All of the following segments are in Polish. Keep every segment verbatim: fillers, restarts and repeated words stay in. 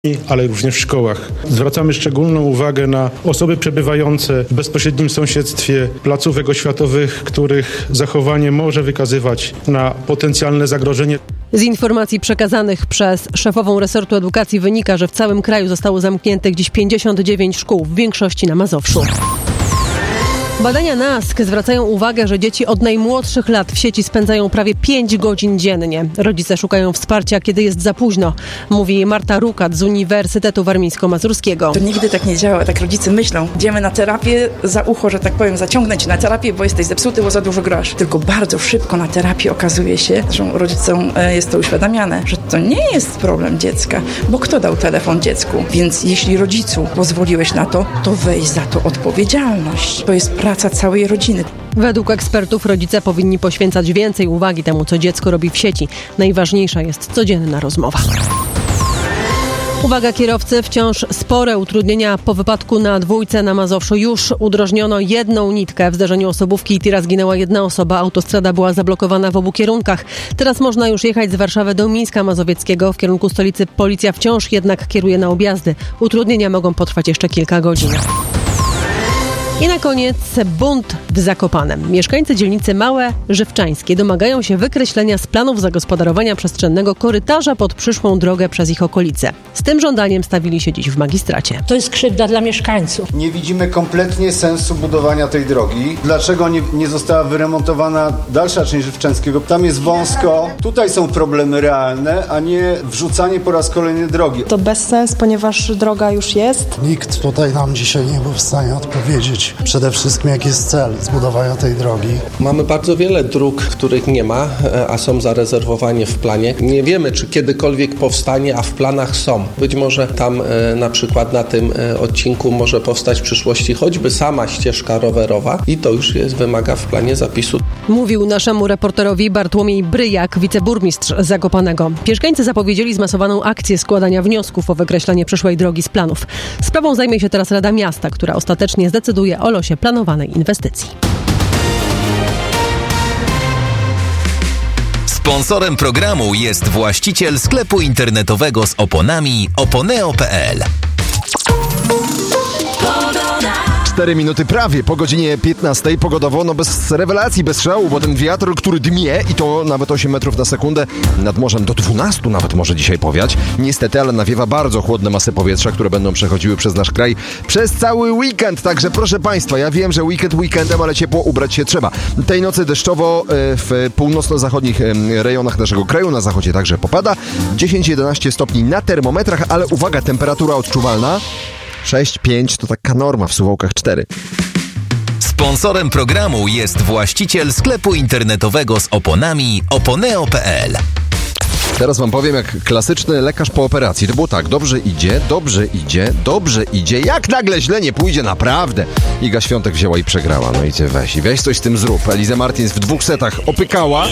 ale również w szkołach. Zwracamy szczególną uwagę na osoby przebywające w bezpośrednim sąsiedztwie placówek oświatowych, których zachowanie może wykazywać na potencjalne zagrożenie. Z informacji przekazanych przez szefową resortu edukacji wynika, że w całym kraju zostało zamkniętych dziś pięćdziesiąt dziewięć szkół, w większości na Mazowszu. Badania N A S K zwracają uwagę, że dzieci od najmłodszych lat w sieci spędzają prawie pięć godzin dziennie. Rodzice szukają wsparcia, kiedy jest za późno, mówi Marta Rukat z Uniwersytetu Warmińsko-Mazurskiego. To nigdy tak nie działa, tak rodzice myślą. Idziemy na terapię za ucho, że tak powiem, zaciągnąć na terapię, bo jesteś zepsuty, bo za dużo grasz. Tylko bardzo szybko na terapii okazuje się, że rodzicom jest to uświadamiane, że to nie jest problem dziecka, bo kto dał telefon dziecku? Więc jeśli rodzicu pozwoliłeś na to, to weź za to odpowiedzialność. To jest praca całej rodziny. Według ekspertów rodzice powinni poświęcać więcej uwagi temu, co dziecko robi w sieci. Najważniejsza jest codzienna rozmowa. Uwaga kierowcy, wciąż spore utrudnienia po wypadku na dwójce na Mazowszu. Już udrożniono jedną nitkę. W zdarzeniu osobówki i tira zginęła jedna osoba. Autostrada była zablokowana w obu kierunkach. Teraz można już jechać z Warszawy do Mińska Mazowieckiego. W kierunku stolicy policja wciąż jednak kieruje na objazdy. Utrudnienia mogą potrwać jeszcze kilka godzin. I na koniec bunt w Zakopanem. Mieszkańcy dzielnicy Małe Żywczańskie domagają się wykreślenia z planów zagospodarowania przestrzennego korytarza pod przyszłą drogę przez ich okolice. Z tym żądaniem stawili się dziś w magistracie. To jest krzywda dla mieszkańców. Nie widzimy kompletnie sensu budowania tej drogi. Dlaczego nie, nie została wyremontowana dalsza część Żywczańskiego? Tam jest wąsko, tutaj są problemy realne, a nie wrzucanie po raz kolejny drogi. To bezsens, ponieważ droga już jest. Nikt tutaj nam dzisiaj nie był w stanie odpowiedzieć. Przede wszystkim jaki jest cel zbudowania tej drogi. Mamy bardzo wiele dróg, których nie ma, a są zarezerwowane w planie. Nie wiemy, czy kiedykolwiek powstanie, a w planach są. Być może tam e, na przykład na tym e, odcinku może powstać w przyszłości choćby sama ścieżka rowerowa i to już jest, wymaga w planie zapisu. Mówił naszemu reporterowi Bartłomiej Bryjak, wiceburmistrz Zakopanego. Mieszkańcy zapowiedzieli zmasowaną akcję składania wniosków o wykreślanie przyszłej drogi z planów. Sprawą zajmie się teraz Rada Miasta, która ostatecznie zdecyduje o losie planowanej inwestycji. Sponsorem programu jest właściciel sklepu internetowego z oponami oponeo kropka pe el. Cztery minuty prawie po godzinie piętnastej. Pogodowo, no bez rewelacji, bez szału, bo ten wiatr, który dmie i to nawet osiem metrów na sekundę, nad morzem do dwunastu nawet może dzisiaj powiać. Niestety, ale nawiewa bardzo chłodne masy powietrza, które będą przechodziły przez nasz kraj przez cały weekend. Także proszę Państwa, ja wiem, że weekend weekendem, ale ciepło ubrać się trzeba. Tej nocy deszczowo w północno-zachodnich rejonach naszego kraju, na zachodzie także popada. dziesięć jedenaście stopni na termometrach, ale uwaga, temperatura odczuwalna sześć pięć to taka norma, w Suwałkach cztery. Sponsorem programu jest właściciel sklepu internetowego z oponami oponeo kropka pe el. Teraz wam powiem, jak klasyczny lekarz po operacji. To było tak, dobrze idzie, dobrze idzie, dobrze idzie, jak nagle źle nie pójdzie, naprawdę. Iga Świątek wzięła i przegrała. No i ty weź, i weź coś z tym zrób. Eliza Martins w dwóch setach opykała.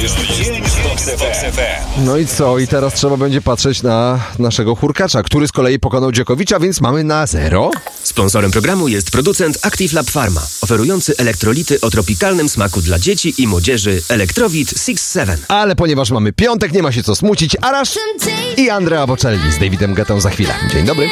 No i co? I teraz trzeba będzie patrzeć na naszego Hurkacza, który z kolei pokonał Dziokowicza, więc mamy na zero. Sponsorem programu jest producent Active Lab Pharma, oferujący elektrolity o tropikalnym smaku dla dzieci i młodzieży Electrowit six seven. Ale ponieważ mamy piątek, nie ma się co smucić. Arash i Andrea Bocelli z Davidem Guettą za chwilę. Dzień dobry.